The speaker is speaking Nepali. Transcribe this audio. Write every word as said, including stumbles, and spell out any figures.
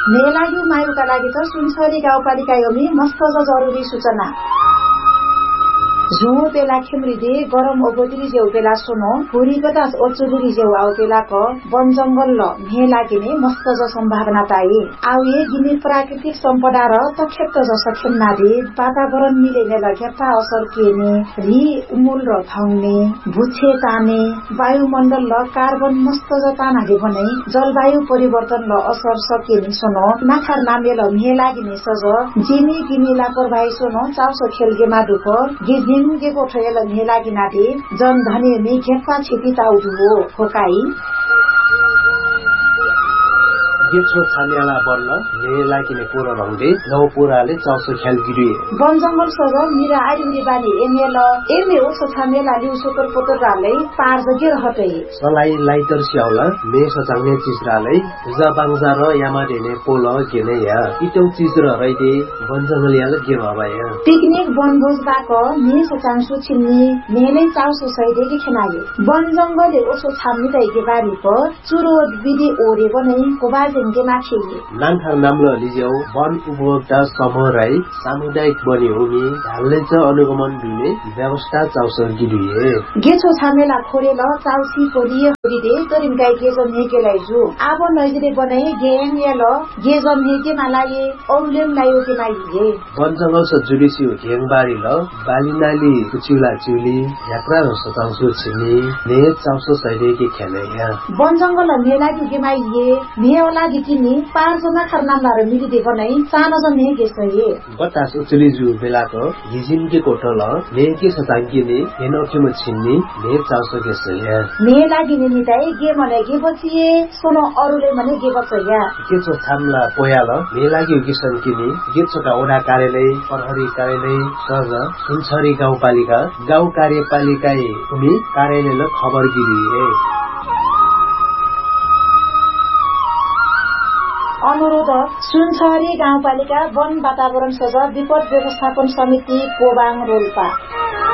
मेलाग्यू मायुका लागि त सुनसरी गाउँपालिका योमी मस्त जरुरी सूचना झुमो पेला खेमृदे गरम ओबोतिरी जेउ पेला सुनो हुरी बतास ओचुरी जेउ आउ पेला क वन जंगल ल मे लागिने मस्त ज सम्भावना ताई आउ ये गिने प्राकृतिक सम्पदा र तखेत ज सखेम नादे वातावरण मिलेने लगेता असर केने रि उमुल र थाउने भुछे ताने वायुमण्डल ल कार्बन मस्त ज तानागे भने जलवायु परिवर्तन ल असर सकेनी सुनो नाथार नामे ल मे लागिने सज जिमी गिनी लापरवाही सुनो चाउसो खेलगे मादुक गिजी के कोठेल मेला गिनादे जन धने मे खेपा छिपी ताउदु हो फोकाई गेछो छानेला बन्न मेला किने पुरो रंगले नौ पुराले चाउसो ख्याल गिरिए वन जंगल सर मिरा आइरी बानी एमेल एमे ओसो छानेला लिउ सोकर पोतर राले पार जगे रहते सलाई लाइटर स्याउला मे सचाउने चिजराले जबाङजा र यामा देने पोल गेने या इटौ चिज र रइदे वन जंगल याले गे बाबाया पिकनिक वनभोज बाक मे सचांसु छिन्नी मेले चाउसो सैदे के खनाये वन जंगल ओसो छाम्नी दैगे बारी पर चुरो विधि ओरे बनै कोबाज नान्थार नाम्लो लिज्याउ वन उपभोक्ता समूह राई सामुदायिक बनी हुने ढाल्ने च अनुगमन दिने व्यवस्था चाउसो गिरिए गेछो छामेला खोरेल चाउसी कोरिए होरिदे तरिम गाई गेजम हेकेलाई जु आबो नैजरे बनाए गेम याल गेजम हेके मालाये औलेम लायो के माइए वन जंगल स जुडिसी घेङबारी ल बालिनाली कुचिला चिउली यात्रा र सताउँसो छिनी ने चाउसो सैदे के खेले या वन जंगल मेला के माइए मेला दिकिनी पार जना खरनाम लार मिली दे बनाई सानो जने गेसए बतास उचली जु बेलाको हिजिन के कोटल ने के सतांकी ने हेनोखे म छिन्नी ने चाउसो गेसए ने लागिने निताई गे मने गे बचिए सोनो अरुले मने गे बचया गेचो थामला पोयाल ने लागि किसन किनी गेचोका ओडा कार्यालय प्रहरी कार्यालय सज सुनसरी गाउँपालिका गाउँ कार्यपालिका उनी कार्यालयले खबर गिरिए अनुरोध सुनसरी गाउँपालिका वन वातावरण सज विपद व्यवस्थापन समिति कोबाङ रोल्पा